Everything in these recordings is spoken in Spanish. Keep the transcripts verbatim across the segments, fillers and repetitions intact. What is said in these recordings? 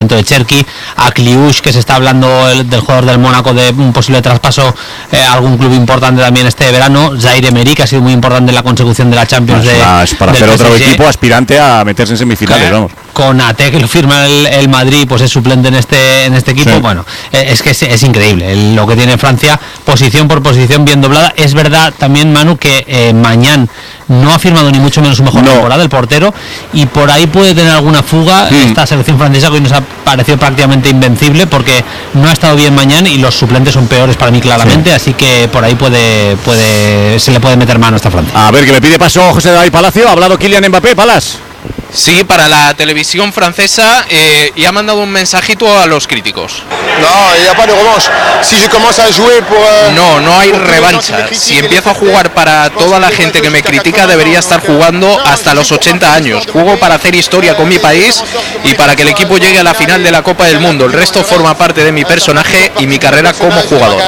momento de Cherki, a Kliush, que se está hablando el, del jugador del Mónaco de un posible traspaso eh, a algún club importante también este verano, Zaire Emery, que ha sido muy importante en la consecución de la Champions. Es, de, una, es para hacer otro equipo aspirante a meterse en semifinales, vamos. Con Ate, que lo firma el, el Madrid, pues es suplente en este en este equipo. Sí. Bueno, es que es, es increíble el, lo que tiene Francia, posición por posición bien doblada. Es verdad también, Manu, que eh, Mañán no ha firmado ni mucho menos su mejor no. temporada, el portero, y por ahí puede tener alguna fuga mm. esta selección francesa, que hoy nos ha parecido prácticamente invencible, porque no ha estado bien Mañán y los suplentes son peores para mí claramente, sí. así que por ahí puede puede se le puede meter mano a esta Francia. A ver, que me pide paso José David Palacio. Ha hablado Kylian Mbappé, Palas. Sí, para la televisión francesa, eh, y ha mandado un mensajito a los críticos. No, ya para revanche. Si je commence a jouer pour, uh, no, no hay revancha. Si empiezo a jugar para toda la gente que me critica, debería estar jugando hasta los ochenta años. Juego para hacer historia con mi país y para que el equipo llegue a la final de la Copa del Mundo. El resto forma parte de mi personaje y mi carrera como jugador.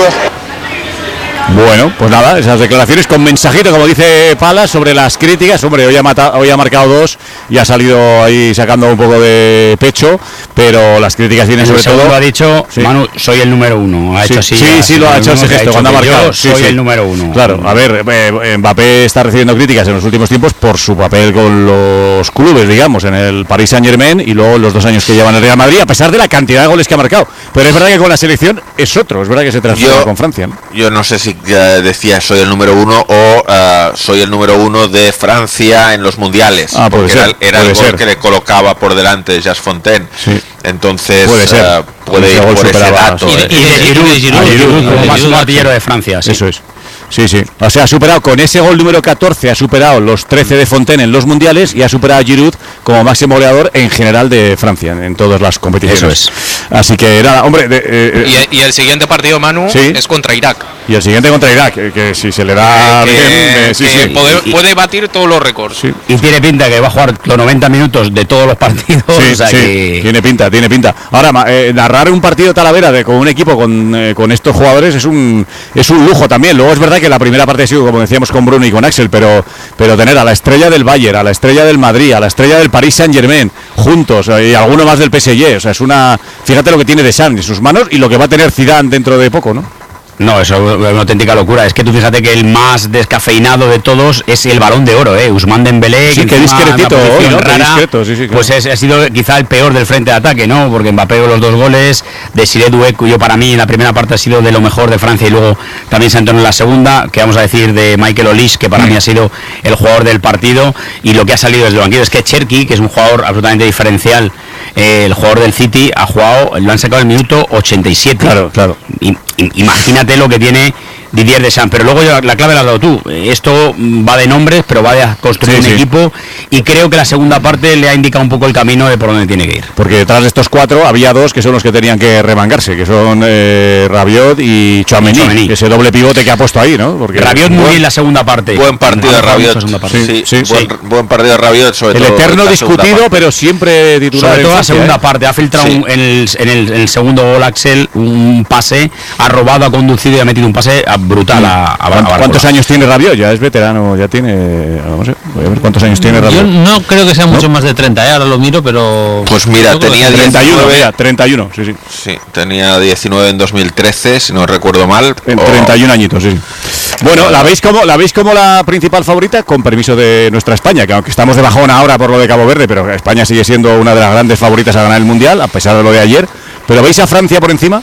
Bueno, pues nada, esas declaraciones con mensajito, como dice Palas, sobre las críticas. Hombre, hoy ha, mata, hoy ha marcado dos y ha salido ahí sacando un poco de pecho, pero las críticas vienen sobre todo. Lo ha dicho, sí. Manu, soy el número uno. Ha sí, hecho así. Sí, sí, lo ha hecho ese gesto cuando ha marcado. Yo soy sí, sí. el número uno. Claro, a ver, eh, Mbappé está recibiendo críticas en los últimos tiempos por su papel con los clubes, digamos, en el Paris Saint-Germain y luego los dos años que lleva en el Real Madrid, a pesar de la cantidad de goles que ha marcado. Pero es verdad que con la selección es otro, es verdad que se transforma con Francia, ¿no? Yo no sé si uh, decía soy el número uno o uh, soy el número uno de Francia en los mundiales, ah, porque ser, era, era el gol ser. que le colocaba por delante Jas Fontaine. Sí. Entonces puede, ser. Uh, puede ir por ese dato. Y, y de Giroud, Giroud, Giroud, como máximo artillero de Francia. Sí. Eso es. Sí, sí. O sea, ha superado con ese gol número catorce, ha superado los trece de Fontaine en los mundiales y ha superado a Giroud como máximo goleador en general de Francia, en todas las competiciones. Eso es. Así que nada, hombre. De, eh, y, y el siguiente partido, Manu, ¿sí? es contra Irak. Y el siguiente contra Irak, que, que si se le da que, bien, eh, sí, que sí. Puede, puede batir todos los récords. Sí. Y tiene pinta que va a jugar los noventa minutos de todos los partidos. Sí, o sea sí. Que... tiene pinta, tiene pinta. Ahora, eh, narrar un partido Talavera de, con un equipo con, eh, con estos jugadores es un es un lujo también. Luego es verdad que la primera parte ha sido, como decíamos, con Bruno y con Axel, pero pero tener a la estrella del Bayern, a la estrella del Madrid, a la estrella del Paris Saint-Germain juntos, eh, y alguno más del P S G, o sea, es una, fíjate lo que tiene Deschamps en sus manos y lo que va a tener Zidane dentro de poco, ¿no? No, eso es una auténtica locura. Es que tú fíjate que el más descafeinado de todos es el Balón de Oro, ¿eh? Ousmane Dembélé, sí, que qué discretito, hoy, ¿no? rara, discreto, sí, sí, claro. Pues es, ha sido quizá el peor del frente de ataque, ¿no? Porque Mbappé los dos goles, Desiré Doué, cuyo para mí en la primera parte ha sido de lo mejor de Francia y luego también se entró en la segunda, que vamos a decir de Michael Olise, que para mm. mí ha sido el jugador del partido, y lo que ha salido desde el banquillo es que Cherki, que es un jugador absolutamente diferencial, eh, el jugador del City, ha jugado, lo han sacado el minuto ochenta y siete. Claro, claro. I, imagínate lo que tiene Didier Deschamps, pero luego la, la clave la has dado tú. Esto va de nombres, pero va a construir sí, un sí. equipo, y creo que la segunda parte le ha indicado un poco el camino de por dónde tiene que ir. Porque detrás de estos cuatro había dos que son los que tenían que remangarse, que son eh, Rabiot y Tchouaméni, ese doble pivote que ha puesto ahí, ¿no? Porque Rabiot muy bien la segunda parte. Buen partido de Rabiot. Sí, sí, sí. Buen, buen partido de Rabiot, sobre el todo. El eterno discutido, pero siempre titular. Sobre todo la segunda ¿eh? parte. Ha filtrado sí. un, en, el, en, el, en el segundo gol Axel un pase, ha robado, ha conducido y ha metido un pase brutal a, a, a ¿Cuántos años tiene Rabiot? Ya es veterano, ya tiene, no sé, voy a ver cuántos años tiene Rabiot. Yo no creo que sea mucho ¿no? más de treinta, ¿eh? Ahora lo miro, pero... Pues mira, tenía treinta y uno, mira, treinta y uno, sí, sí. Sí, tenía diecinueve en dos mil trece, si no recuerdo mal. En o... treinta y un añitos, sí. Bueno, ¿la veis como la veis como la principal favorita? Con permiso de nuestra España, que aunque estamos de bajón ahora por lo de Cabo Verde, pero España sigue siendo una de las grandes favoritas a ganar el Mundial, a pesar de lo de ayer. ¿Pero veis a Francia por encima?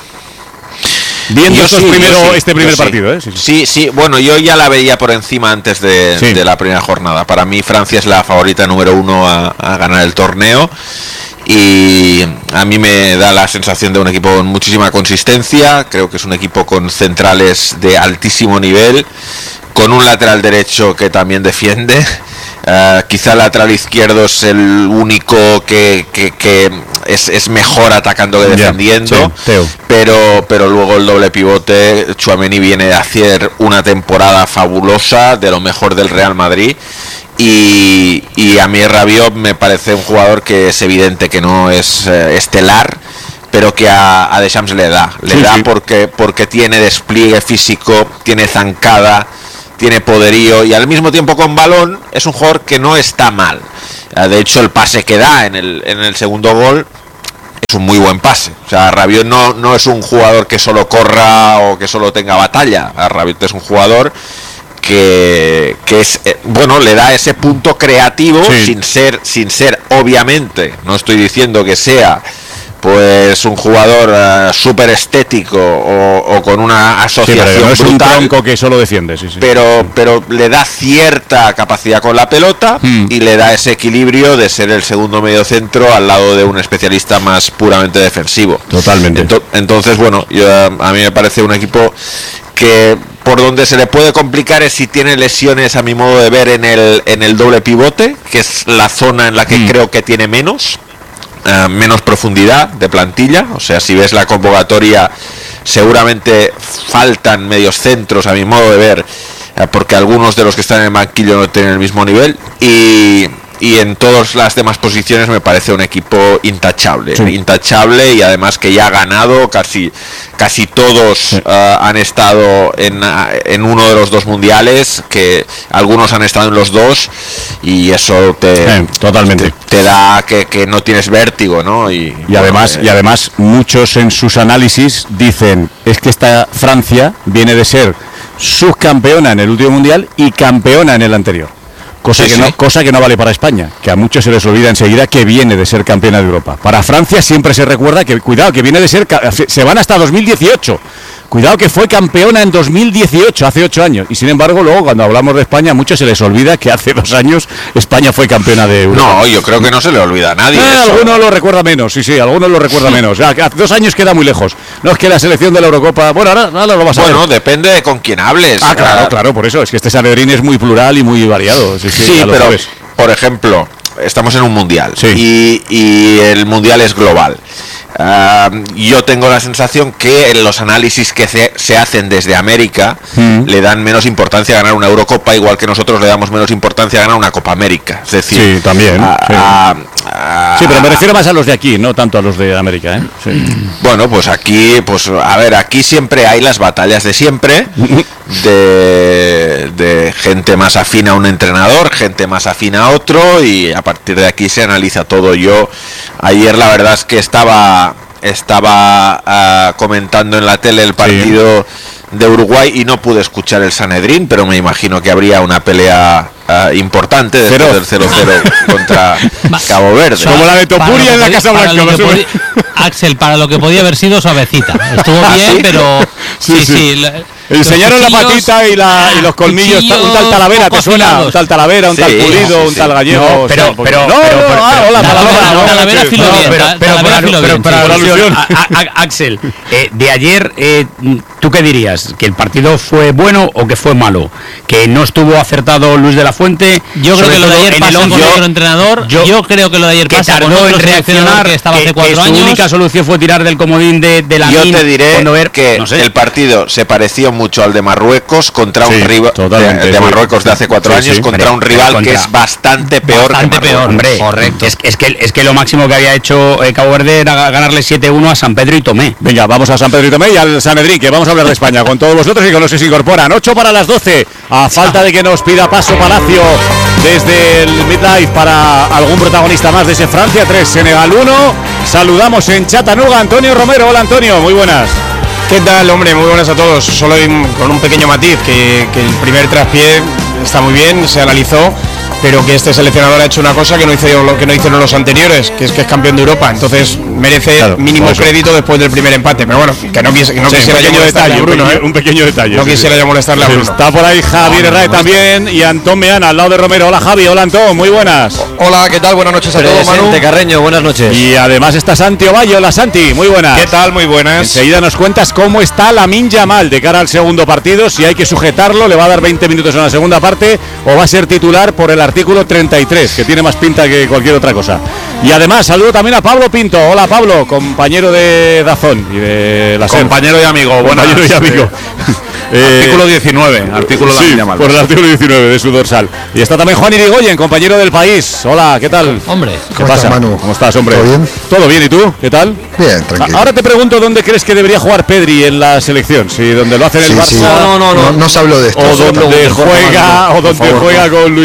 Viendo estos sí, primero, sí, este primer partido, sí. ¿eh? Sí, sí, sí, bueno, yo ya la veía por encima antes de, sí. de la primera jornada. Para mí Francia es la favorita número uno a, a ganar el torneo, y a mí me da la sensación de un equipo con muchísima consistencia. Creo que es un equipo con centrales de altísimo nivel, con un lateral derecho que también defiende. Uh, quizá el lateral izquierdo es el único que, que, que es, es mejor atacando que defendiendo, yeah, sí, pero pero luego el doble pivote, Tchouaméni viene de hacer una temporada fabulosa, de lo mejor del Real Madrid, y, y a mí Rabiot me parece un jugador que es evidente que no es eh, estelar, pero que a, a Deschamps le da, le sí, da sí. porque porque tiene despliegue físico, tiene zancada, tiene poderío, y al mismo tiempo con balón es un jugador que no está mal. De hecho, el pase que da en el, en el segundo gol es un muy buen pase. O sea, Rabiot no, no es un jugador que solo corra o que solo tenga batalla. Rabiot es un jugador que, que es eh, bueno, le da ese punto creativo, sí. sin ser, sin ser, obviamente, no estoy diciendo que sea pues un jugador uh, súper estético o, o con una asociación sí, no es brutal, un tronco que solo defiende, sí, sí. Pero, pero le da cierta capacidad con la pelota mm. y le da ese equilibrio de ser el segundo mediocentro al lado de un especialista más puramente defensivo. Totalmente. Ento, entonces, bueno, yo, a mí me parece un equipo que por donde se le puede complicar es si tiene lesiones, a mi modo de ver, en el, en el doble pivote, que es la zona en la que mm. creo que tiene menos. Uh, menos profundidad de plantilla, o sea, si ves la convocatoria seguramente faltan medios centros a mi modo de ver, uh, porque algunos de los que están en el banquillo no tienen el mismo nivel y, y en todas las demás posiciones me parece un equipo intachable, sí. intachable y además que ya ha ganado casi casi todos sí. uh, han estado en, en uno de los dos mundiales, que algunos han estado en los dos y eso te, sí, totalmente. te, te da que, que no tienes vértigo, ¿no? Y, y bueno, además, eh, y además muchos en sus análisis dicen es que esta Francia viene de ser subcampeona en el último mundial y campeona en el anterior. Cosa, sí, que no, sí. cosa que no vale para España, que a muchos se les olvida enseguida que viene de ser campeona de Europa. Para Francia siempre se recuerda que, cuidado, que viene de ser, se van hasta dos mil dieciocho. Cuidado que fue campeona en dos mil dieciocho, hace ocho años. Y sin embargo, luego cuando hablamos de España, a muchos se les olvida que hace dos años España fue campeona de Europa. No, yo creo que no se le olvida a nadie. Eh, algunos lo recuerda menos, sí, sí, algunos lo recuerda menos. Ya, hace dos años queda muy lejos. No es que la selección de la Eurocopa, bueno, ahora, ahora lo vas a bueno, ver. Bueno, depende de con quién hables. Ah, claro, claro, por eso. Es que este Sanedrín es muy plural y muy variado. Sí, sí, sí pero, sabes. Por ejemplo, estamos en un mundial sí. y, y el mundial es global. Uh, yo tengo la sensación que en los análisis que se, se hacen desde América mm. le dan menos importancia a ganar una Eurocopa, igual que nosotros le damos menos importancia a ganar una Copa América. Es decir, sí, también. A, sí. A, a, sí, pero me refiero más a los de aquí, no tanto a los de América, ¿eh? Sí. Bueno, pues aquí, pues a ver, aquí siempre hay las batallas de siempre, de, de gente más afín a un entrenador, gente más afín a otro, y a partir de aquí se analiza todo. Yo ayer la verdad es que estaba estaba uh, comentando en la tele el partido sí. de Uruguay y no pude escuchar el Sanedrín, pero me imagino que habría una pelea uh, importante después Cero. del cero cero contra Cabo Verde. Como la de Topuria en la Casa Blanca. Podía, Axel, para lo que podía haber sido suavecita. Estuvo bien, ¿sí? pero sí, sí. sí. sí. Enseñaron la patita y, la, y los colmillos, un tal Talavera, ¿te suena? Un tal Talavera, un sí, tal Pulido, sí, sí. un tal Gallego. No, pero, pero, pero, no, pero, pero, ah, hola, Talavera filo bien. Pero para alusión, Axel, eh, de ayer, eh, ¿tú qué dirías? ¿Que el partido fue bueno o que fue malo? ¿Que no estuvo acertado Luis de la Fuente? Yo creo que lo de ayer pasa con otro entrenador. Yo, yo creo que lo de ayer que pasa tardó con otro en reaccionar, que estaba que, hace cuatro que años. Su única solución fue tirar del comodín de, de la Yo min, te diré ver, que no sé. el partido se pareció mucho al de Marruecos contra sí, un rival de, de Marruecos de hace cuatro sí, años sí, contra un rival contra, que es bastante peor bastante que peor, hombre, correcto. Es, es que es que lo máximo que había hecho eh, Cabo Verde era ganarle siete uno a San Pedro y Tomé. Venga, vamos a San Pedro y Tomé y al Sanedrín, que vamos a hablar de España con todos vosotros y con los que se incorporan. ocho para las doce, a falta de que nos pida paso Palacio desde el midlife para algún protagonista más de ese Francia tres, Senegal uno. Saludamos en Chattanooga Antonio Romero. Hola Antonio, muy buenas. ¿Qué tal, hombre? Muy buenas a todos. Solo con un pequeño matiz, que, que el primer traspié está muy bien, se analizó, pero que este seleccionador ha hecho una cosa que no hizo lo que no hicieron los anteriores, que es que es campeón de Europa, entonces merece claro, mínimo crédito después del primer empate, pero bueno, que no, quis, no sí, quisiera yo molestarle detalle, a Bruno, un pequeño, ¿eh? un pequeño detalle. No sí, quisiera sí. yo molestarle a Bruno. Está por ahí Javier no, Herrera no, también no. y Antón Meana al lado de Romero. Hola Javi, hola Antón, muy buenas. Hola, ¿qué tal? Buenas noches a todos, Manu. Carreño, buenas noches. Y además está Santi Ovalle. Hola Santi, muy buenas. ¿Qué tal? Muy buenas. Enseguida nos cuentas cómo está Lamine Yamal de cara al segundo partido, si hay que sujetarlo, le va a dar veinte minutos en la segunda parte o va a ser titular por el artículo treinta y tres, que tiene más pinta que cualquier otra cosa. Y además saludo también a Pablo Pinto. Hola Pablo, compañero de Dazón y de la compañero y amigo, buenas compañero y amigo. Eh, artículo diecinueve, artículo sí, de la por el artículo diecinueve de su dorsal. Y está también Juan Irigoyen, compañero del País. Hola, ¿qué tal? Hombre, ¿qué ¿cómo pasa? estás, Manu? ¿Cómo estás, hombre? ¿Todo bien? ¿Todo bien? ¿Y tú? ¿Qué tal? Bien, tranquilo. Ahora te pregunto dónde crees que debería jugar Pedri en la selección. Si donde lo hace en el sí, Barça. Sí. No, no, no, no, no se habló de esto. O donde juega, o donde juega con Luis de la Fuente.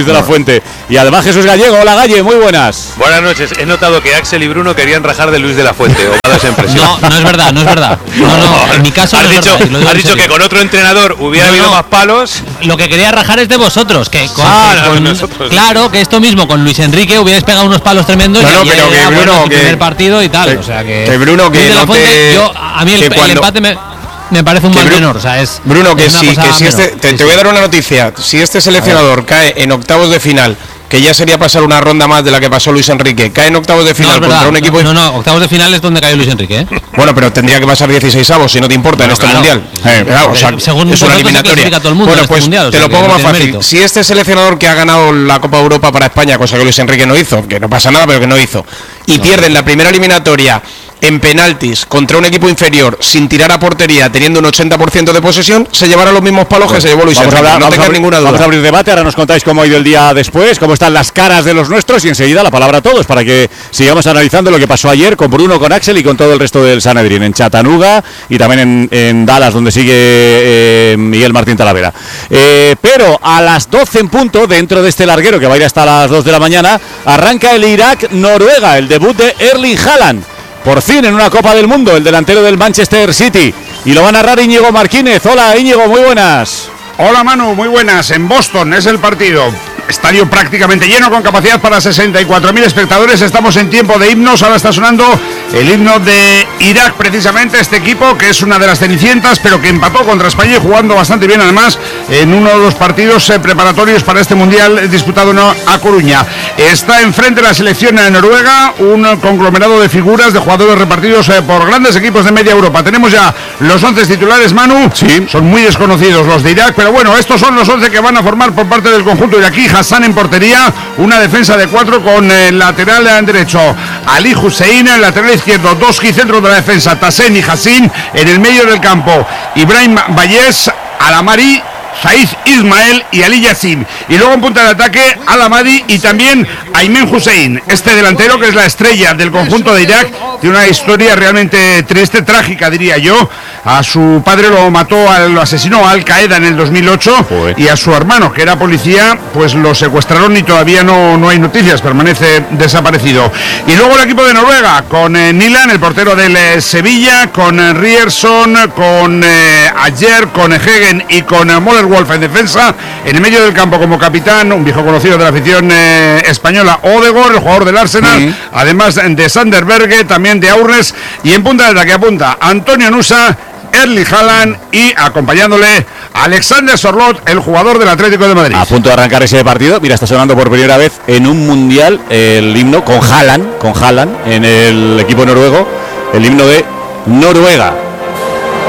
efectivamente. Y además Jesús Gallego, hola Galle, muy buenas. Buenas noches, he notado que Axel y Bruno querían rajar de Luis de la Fuente, o me ha dado esa impresión. No, no es verdad, no es verdad. No, no, en mi caso has no dicho, es verdad, has dicho que con otro entrenador hubiera no, habido no. más palos. Lo que quería rajar es de vosotros, que con, Ah, no, con, nosotros. claro, que esto mismo con Luis Enrique hubierais pegado unos palos tremendos. No, y no, ayer pero que era, Bruno, bueno, su que- primer partido y tal, que- o sea que, que Bruno, que Luis de la no Fuente, te- yo, a mí el, que el cuando- empate me, me parece un Que mal Bru- menor, o sea, es Bruno, que es una sí, cosa que si este, menor. te, Sí, te voy sí. a dar una noticia. Si este seleccionador cae en octavos de final, que ya sería pasar una ronda más de la que pasó Luis Enrique, cae en octavos de No, final es contra verdad, un equipo. no, no, octavos de final es donde cayó Luis Enrique, ¿eh? Bueno, pero tendría que pasar dieciséis avos, si no te importa, Bueno, en este claro. mundial. Eh, claro, o sea, Según es vosotros una se eliminatoria. clasifica todo el mundo Bueno, en este pues mundial, o te sea lo que pongo no más tiene fácil. mérito. Si este seleccionador que ha ganado la Copa Europa para España, cosa que Luis Enrique no hizo, que no pasa nada, pero que no hizo, y No. pierde en la primera eliminatoria en penaltis contra un equipo inferior sin tirar a portería, teniendo un ochenta por ciento de posesión, se llevará los mismos palos que se llevó Luis Vamos a, Enrique. hablar, No vamos, a tengas abrir, ninguna duda. vamos a abrir debate, ahora nos contáis cómo ha ido el día después, cómo están las caras de los nuestros y enseguida la palabra a todos para que sigamos analizando lo que pasó ayer con Bruno, con Axel y con todo el resto del Sanedrín, en Chattanooga y también en, en Dallas, donde sigue eh, Miguel Martín Talavera. Eh, pero a las doce en punto, dentro de este larguero que va a ir hasta las dos de la mañana, arranca el Irak-Noruega, el debut de Erling Haaland. Por fin en una Copa del Mundo, el delantero del Manchester City. Y lo va a narrar Íñigo Marquínez. Hola Íñigo, muy buenas. Hola Manu, muy buenas. En Boston es el partido. Estadio prácticamente lleno con capacidad para sesenta y cuatro mil espectadores. Estamos en tiempo de himnos. Ahora está sonando el himno de Irak, precisamente este equipo que es una de las cenicientas, pero que empató contra España y jugando bastante bien además en uno de los partidos eh, preparatorios para este mundial disputado en A Coruña. Está enfrente la selección de Noruega, un conglomerado de figuras, de jugadores repartidos eh, por grandes equipos de media Europa. Tenemos ya los once titulares, Manu. Sí. Son muy desconocidos los de Irak, pero bueno, estos son los once que van a formar por parte del conjunto iraquí. Hassan en portería, una defensa de cuatro con el lateral derecho Ali Hussein, el lateral izquierdo Doski, centro de la defensa Tassen y Hassin, en el medio del campo Ibrahim Bayes, Alamari, Saiz Ismael y Ali Yassim. Y luego en punta de ataque Al-Amadi y también Aymen Hussein. Este delantero, que es la estrella del conjunto de Irak, tiene una historia realmente triste, trágica diría yo. A su padre lo mató, lo asesinó a Al Qaeda en el dos mil ocho. Joder. Y a su hermano, que era policía, pues lo secuestraron y todavía no, no hay noticias, permanece desaparecido. Y luego el equipo de Noruega, con eh, Nilan, el portero del eh, Sevilla, con eh, Rierson, con eh, Ayer, con Hegen y con eh, Moller Wolf en defensa. En el medio del campo como capitán, un viejo conocido de la afición eh, española, Odegaard, el jugador del Arsenal, sí. Además de Sander Berge, también de Aurnes, y en punta de ataque apunta Antonio Nusa, Erling Haaland y acompañándole Alexander Sorloth, el jugador del Atlético de Madrid. A punto de arrancar ese partido, mira, está sonando por primera vez en un mundial el himno con Haaland, con Haaland en el equipo noruego, el himno de Noruega.